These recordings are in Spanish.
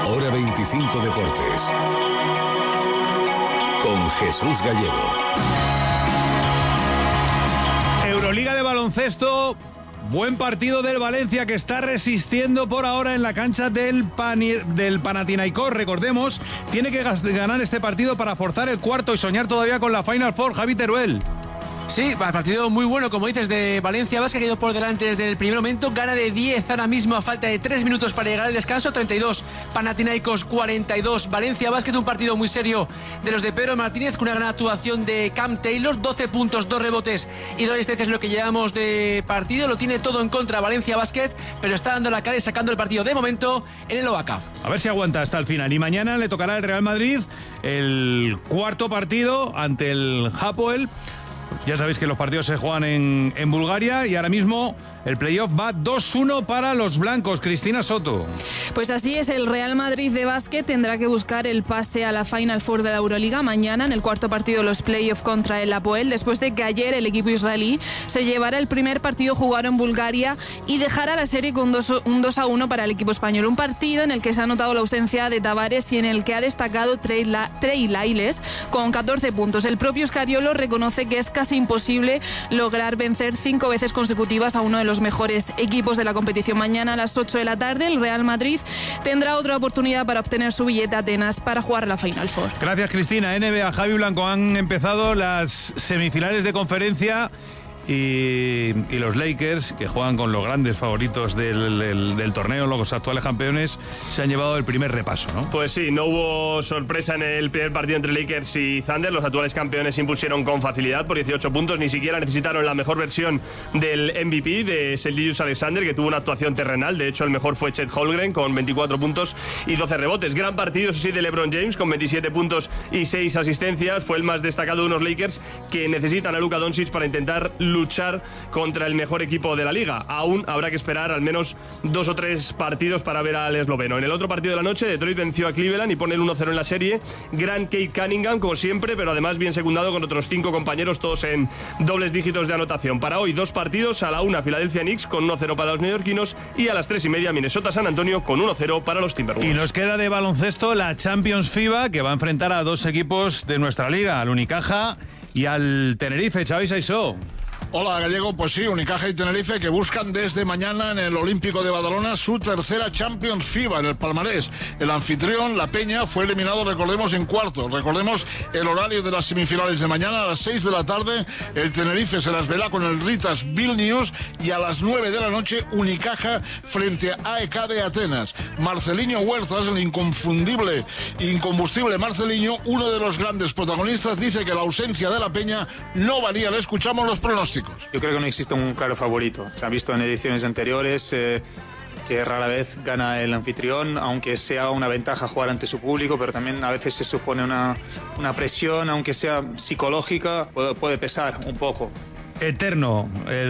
Hora 25 Deportes. Con Jesús Gallego. Euroliga de baloncesto. Buen partido del Valencia, que está resistiendo por ahora en la cancha del Panathinaikos. Recordemos, tiene que ganar este partido para forzar el cuarto y soñar todavía con la Final Four. Javi Teruel. Sí, partido muy bueno, como dices, de Valencia Basket, que ha ido por delante desde el primer momento. Gana de 10 ahora mismo a falta de 3 minutos para llegar al descanso. 32, Panathinaikos 42. Valencia Basket, un partido muy serio de los de Pedro Martínez, con una gran actuación de Cam Taylor. 12 puntos, 2 rebotes y 2 asistencias es lo que llevamos de partido. Lo tiene todo en contra Valencia Basket, pero está dando la cara y sacando el partido de momento en el Oaca. A ver si aguanta hasta el final. Y mañana le tocará al Real Madrid el cuarto partido ante el Hapoel. Ya sabéis que los partidos se juegan en Bulgaria y ahora mismo el playoff va 2-1 para los blancos. Cristina Soto. Pues así es, el Real Madrid de básquet tendrá que buscar el pase a la Final Four de la Euroliga mañana en el cuarto partido de los playoffs contra el Hapoel, después de que ayer el equipo israelí se llevara el primer partido jugado en Bulgaria y dejara la serie con un 2-1 para el equipo español. Un partido en el que se ha notado la ausencia de Tavares y en el que ha destacado Trey Lyles con 14 puntos. El propio Scariolo reconoce que es casi imposible lograr vencer 5 veces consecutivas a uno de los mejores equipos de la competición. Mañana a las 8 de la tarde el Real Madrid tendrá otra oportunidad para obtener su billete a Atenas para jugar la Final Four. Gracias, Cristina. NBA, Javi Blanco, han empezado las semifinales de conferencia y los Lakers, que juegan con los grandes favoritos del torneo, los actuales campeones, se han llevado el primer repaso, ¿no? Pues sí, no hubo sorpresa en el primer partido entre Lakers y Thunder. Los actuales campeones se impusieron con facilidad por 18 puntos. Ni siquiera necesitaron la mejor versión del MVP, de Gilgeous Alexander, que tuvo una actuación terrenal. De hecho, el mejor fue Chet Holmgren con 24 puntos y 12 rebotes. Gran partido, eso sí, de LeBron James con 27 puntos y 6 asistencias. Fue el más destacado de unos Lakers que necesitan a Luka Doncic para intentar luchar contra el mejor equipo de la liga. Aún habrá que esperar al menos 2 o 3 partidos para ver al esloveno. En el otro partido de la noche, Detroit venció a Cleveland y pone el 1-0 en la serie. Gran Kate Cunningham, como siempre, pero además bien secundado con otros 5 compañeros, todos en dobles dígitos de anotación. Para hoy, 2 partidos. A la 1, Philadelphia Knicks con 1-0 para los neoyorquinos, y a las 3:30, Minnesota San Antonio con 1-0 para los Timberwolves. Y nos queda de baloncesto la Champions FIBA, que va a enfrentar a 2 equipos de nuestra liga, al Unicaja y al Tenerife. Xavi Saisó. Hola, Gallego. Pues sí, Unicaja y Tenerife, que buscan desde mañana en el Olímpico de Badalona su tercera Champions FIBA en el palmarés. El anfitrión, la Peña, fue eliminado, recordemos, en cuartos. Recordemos el horario de las semifinales de mañana a las 6 de la tarde. El Tenerife se las verá con el Ritas Vilnius, y a las 9 de la noche Unicaja frente a AEK de Atenas. Marceliño Huertas, el inconfundible, incombustible Marceliño, uno de los grandes protagonistas, dice que la ausencia de la Peña no valía. Le escuchamos los pronósticos. Yo creo que no existe un claro favorito. Se ha visto en ediciones anteriores que rara vez gana el anfitrión, aunque sea una ventaja jugar ante su público, pero también a veces se supone una presión, aunque sea psicológica, puede pesar un poco. Eterno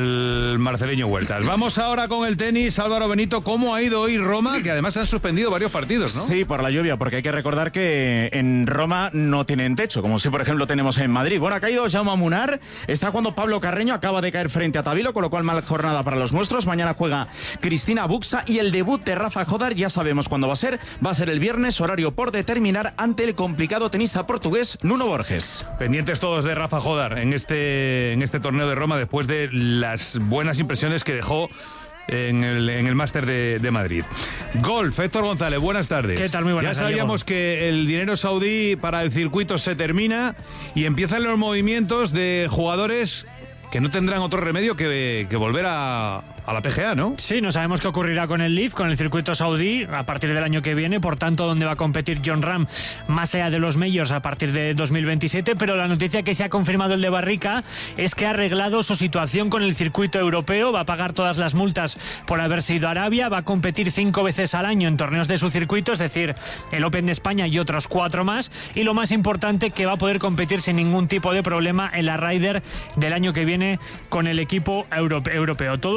el Marceliño Huertas. Vamos ahora con el tenis. Álvaro Benito, ¿cómo ha ido hoy Roma? Que además han suspendido varios partidos, ¿no? Sí, por la lluvia, porque hay que recordar que en Roma no tienen techo, como si por ejemplo tenemos en Madrid. Bueno, ha caído Jaume Munar, está jugando Pablo Carreño, acaba de caer frente a Tabilo, con lo cual mala jornada para los nuestros. Mañana juega Cristina Buxa y el debut de Rafa Jodar ya sabemos cuándo va a ser el viernes, horario por determinar, ante el complicado tenista portugués Nuno Borges. Pendientes todos de Rafa Jodar en este torneo de Roma, después de las buenas impresiones que dejó en el Máster de Madrid. Golf, Héctor González, buenas tardes. ¿Qué tal? Muy buenas. Ya sabíamos que el dinero saudí para el circuito se termina y empiezan los movimientos de jugadores que no tendrán otro remedio que volver a la PGA, ¿no? Sí, no sabemos qué ocurrirá con el LIV, con el circuito saudí, a partir del año que viene, por tanto, donde va a competir Jon Rahm más allá de los majors a partir de 2027, pero la noticia que se ha confirmado el de Barrica es que ha arreglado su situación con el circuito europeo, va a pagar todas las multas por haberse ido a Arabia, va a competir 5 veces al año en torneos de su circuito, es decir, el Open de España y otros 4 más, y lo más importante, que va a poder competir sin ningún tipo de problema en la Ryder del año que viene con el equipo europeo. Todo lo ha confirmado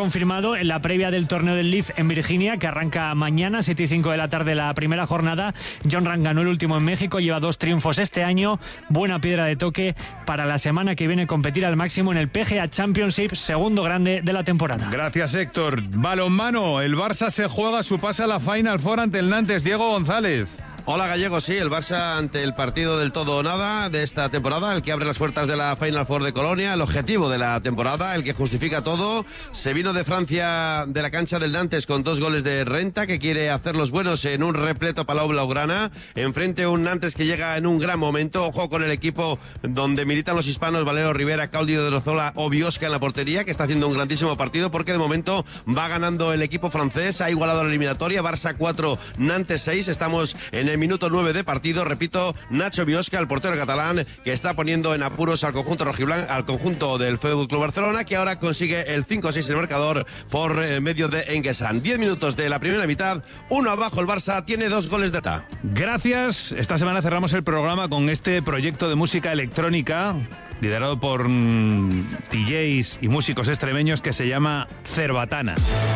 confirmado en la previa del torneo del Leaf en Virginia, que arranca mañana, 7:05 de la tarde, la primera jornada. Jon Rahm ganó el último en México, lleva 2 triunfos este año. Buena piedra de toque para la semana que viene competir al máximo en el PGA Championship, segundo grande de la temporada. Gracias, Héctor. Balonmano, el Barça se juega su pase a la Final Four ante el Nantes. Diego González. Hola Gallego, sí, el Barça ante el partido del todo o nada de esta temporada, el que abre las puertas de la Final Four de Colonia, el objetivo de la temporada, el que justifica todo. Se vino de Francia, de la cancha del Nantes, con 2 goles de renta, que quiere hacer los buenos en un repleto Palau Blaugrana. Enfrente un Nantes que llega en un gran momento. Ojo con el equipo donde militan los hispanos, Valero Rivera, Claudio de Rozola o Biosca en la portería, que está haciendo un grandísimo partido, porque de momento va ganando el equipo francés, ha igualado la eliminatoria. Barça 4, Nantes 6, estamos en el minuto 9 de partido. Repito, Nacho Biosca, el portero catalán, que está poniendo en apuros al conjunto rojiblanco, al conjunto del FC Barcelona, que ahora consigue el 5-6 en el marcador por medio de Enguesan. 10 minutos de la primera mitad, 1 abajo el Barça, tiene 2 goles de ta. Gracias. Esta semana cerramos el programa con este proyecto de música electrónica liderado por DJs y músicos extremeños que se llama Cerbatana.